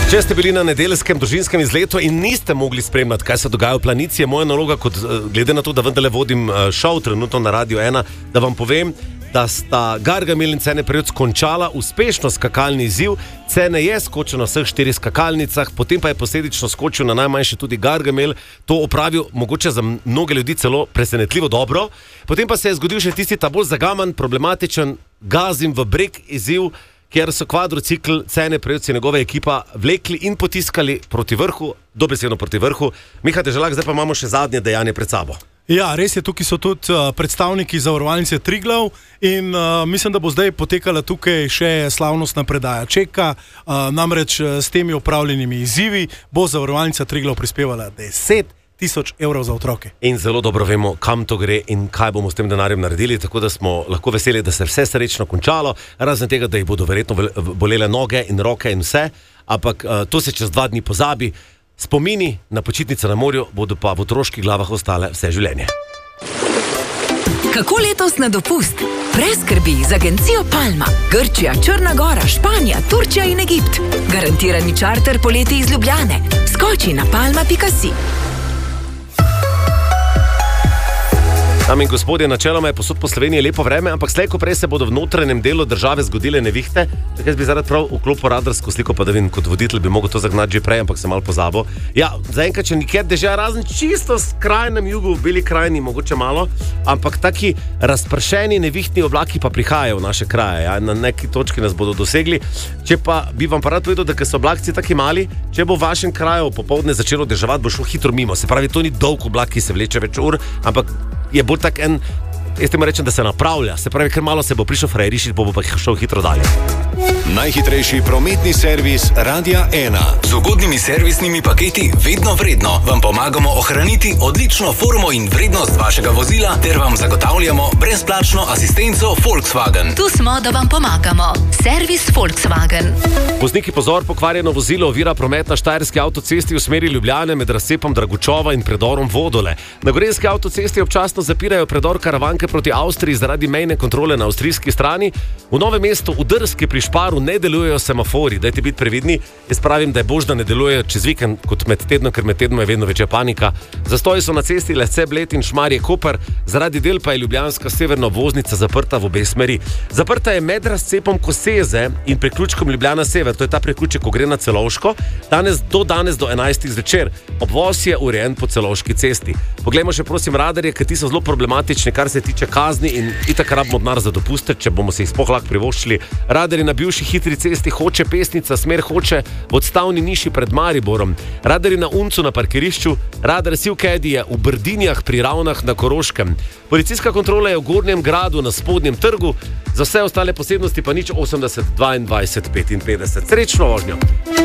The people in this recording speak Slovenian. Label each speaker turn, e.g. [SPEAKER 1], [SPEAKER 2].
[SPEAKER 1] Če ste bili na nedeljskem družinskem izletu in niste mogli spremljati, kaj se dogaja v Planici, je moja naloga, glede na to, da vendarle vodim šov trenutno na Radio 1, da vam povem, da sta Gargamel in Cene Prevc končala uspešno skakalni izziv. Cene je skočil na vseh 4 skakalnicah, potem pa je posledično skočil na najmanjši tudi Gargamel. To opravil mogoče za mnoge ljudi celo presenetljivo dobro. Potem pa se je zgodil še tisti ta bolj zagaman, problematičen Gazim v breg izziv, kjer so kvadrocikl Cene Prevc in njegova ekipa vlekli in potiskali proti vrhu, dobesedno proti vrhu. Miha Deželak, zdaj pa imamo še zadnje dejanje pred sabo.
[SPEAKER 2] Ja, res je, tukaj so tudi predstavniki zavarovalnice Triglav in mislim, da bo zdaj potekala tukaj še slavnostna predaja čeka. Namreč s temi opravljenimi izzivi bo zavarovalnica Triglav prispevala 10.000 evrov za otroke.
[SPEAKER 1] In zelo dobro vemo, kam to gre in kaj bomo s tem denarjem naredili, tako da smo lahko veseli, da se je vse srečno končalo, razen tega, da jih bodo verjetno bolele noge in roke in vse, ampak to se čez 2 dni pozabi. Spomini na počitnice na morju bodo pa v otroških glavah ostale vse življenje.
[SPEAKER 3] Kako letos na dopust? Brez skrbi z agencijo Palma. Grčija, Črna Gora, Španija, Turčija in Egipt. Garantirani čarter poleti iz Ljubljane. Skoči na palma.si.
[SPEAKER 1] Dame in gospodje, načeloma je posod po Sloveniji lepo vreme, ampak slej ko prej se bodo v notranjem delu države zgodile nevihte. Jaz bi zaradi prav vklopil radarsko sliko, pa da vidim, kot voditelj bi mogel to zagnati že prej, ampak sem malo pozabil. Ja, zaenkrat še nikjer dežja, razen čisto v skrajnem jugu, v Beli krajini, mogoče malo, ampak taki razpršeni nevihtni oblaki pa prihajajo v naše kraje. Ja? Na neki točki nas bodo dosegli. Če pa bi vam pa rad povedal, da ker so oblakci taki mali, če bo v vašem kraju popoldne začelo deževati, bo šlo hitro mimo. Se pravi, to ni dolg oblak, ki se vleče več ur, ampak je bolj tak en, jaz temu rečem, da se napravlja. Se pravi, ker malo se bo prišel frajerišiti, bo pa šel hitro dalje.
[SPEAKER 4] Najhitrejši prometni servis Radia 1. Z ugodnimi servisnimi paketi vedno vredno vam pomagamo ohraniti odlično formo in vrednost vašega vozila ter vam zagotavljamo brezplačno asistenco Volkswagen.
[SPEAKER 3] Tu smo, da vam pomagamo. Servis Volkswagen.
[SPEAKER 1] Vozniki, pozor, pokvarjeno vozilo ovira promet na Štajerski avtocesti v smeri Ljubljane med razcepom Dragučova in predorom Vodole. Na Gorenjski avtocesti občasno zapirajo predor Karavanke proti Avstriji zaradi mejne kontrole na avstrijski strani. V Novem mestu v Drski pri Šparu ne delujejo semafori, dajte biti previdni. Jaz pravim, da je bož, da ne delujejo čez vikend kot med tednom, ker med tednom je vedno večja panika. Zastoji so na cesti Lesce, Bled in Šmarje Koper, zaradi del pa je ljubljanska severna obvoznica zaprta v obe smeri. Zaprta je med razcepom Koseze in priključkom Ljubljana Sever, to je ta priključek, ko gre na Celovško, danes do 11 zvečer. Obvoz je urejen po Celovški cesti. Poglejmo še prosim radarje, ker ti so zelo problematični, kar se tiče kazni in itak rabimo denar za dopuste, če bomo se jih sploh lahko privoščili. Radarji na bivši hitri cesti Hoče, Pesnica, smer Hoče v odstavni niši pred Mariborom. Radarji na Uncu na parkirišču, radar Sivkedi je v Brdinjah pri Ravnah na Koroškem. Policijska kontrola je v Gornjem gradu na Spodnjem trgu, za vse ostale posebnosti pa nič 80 22 55. Srečno vožnjo!